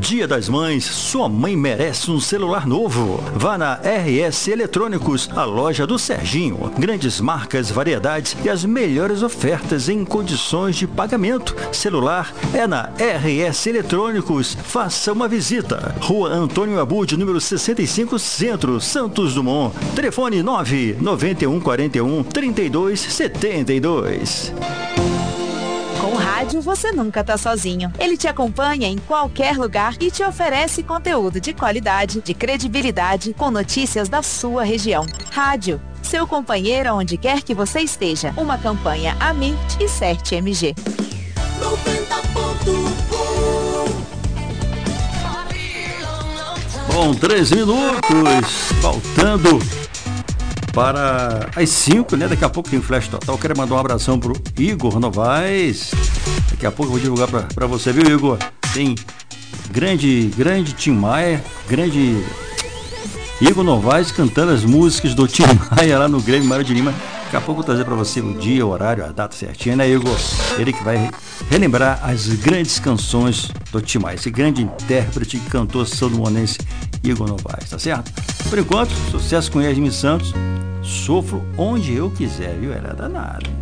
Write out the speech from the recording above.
Dia das Mães, sua mãe merece um celular novo. Vá na RS Eletrônicos, a loja do Serginho. Grandes marcas, variedades e as melhores ofertas em condições de pagamento. Celular é na RS Eletrônicos. Faça uma visita. Rua Antônio Abud, número 65, Centro, Santos Dumont. Telefone 99141 3272. Com o rádio, você nunca tá sozinho. Ele te acompanha em qualquer lugar e te oferece conteúdo de qualidade, de credibilidade, com notícias da sua região. Rádio, seu companheiro onde quer que você esteja. Uma campanha Amit e CERT-MG. 90.1. Bom, 3 minutos, faltando para as 5, né? Daqui a pouco tem Flash Total. Quero mandar um abração pro Igor Novaes. Daqui a pouco eu vou divulgar pra você, viu, Igor? Tem grande Tim Maia, grande Igor Novaes cantando as músicas do Tim Maia lá no Grêmio Mário de Lima. Daqui a pouco eu vou trazer pra você o dia, o horário, a data certinha, né, Igor? Ele que vai relembrar as grandes canções do Tim Maia, esse grande intérprete e cantor sandomonense Igor Novaes, tá certo? Por enquanto, sucesso com Yasmin Santos. Sofro onde eu quiser, viu? Ela é danada.